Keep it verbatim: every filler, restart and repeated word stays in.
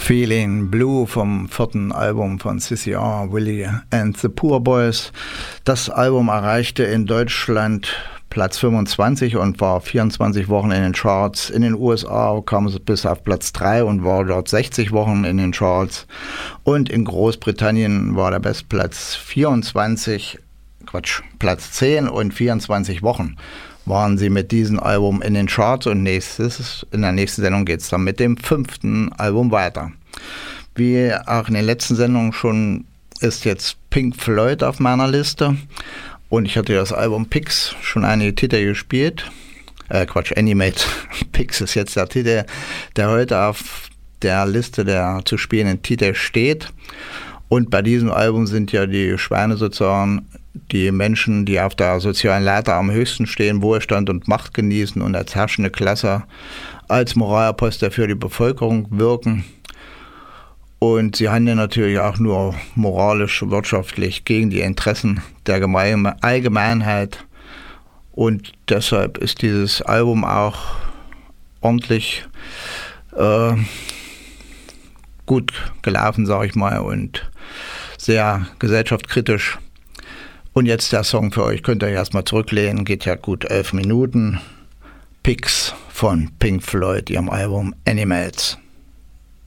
Feeling Blue vom vierten Album von C C R, Willie and the Poor Boys. Das Album erreichte in Deutschland Platz fünfundzwanzig und war vierundzwanzig Wochen in den Charts. In den U S A kam es bis auf Platz drei und war dort sechzig Wochen in den Charts. Und in Großbritannien war der Bestplatz vierundzwanzig, Quatsch, Platz zehn und vierundzwanzig Wochen waren sie mit diesem Album in den Charts, und nächstes, in der nächsten Sendung geht es dann mit dem fünften Album weiter. Wie auch in den letzten Sendungen schon ist jetzt Pink Floyd auf meiner Liste, und ich hatte das Album Pix schon einige Titel gespielt. Äh, Quatsch, Animate. Pix ist jetzt der Titel, der heute auf der Liste der zu spielenden Titel steht. Und bei diesem Album sind ja die Schweine sozusagen die Menschen, die auf der sozialen Leiter am höchsten stehen, Wohlstand und Macht genießen und als herrschende Klasse als Moralapostel für die Bevölkerung wirken. Und sie handeln natürlich auch nur moralisch, wirtschaftlich gegen die Interessen der Geme- Allgemeinheit. Und deshalb ist dieses Album auch ordentlich äh, gut gelaufen, sage ich mal, und sehr gesellschaftskritisch. Und jetzt der Song für euch, könnt ihr euch erstmal zurücklehnen, geht ja gut elf Minuten. Pix von Pink Floyd, ihrem Album Animals.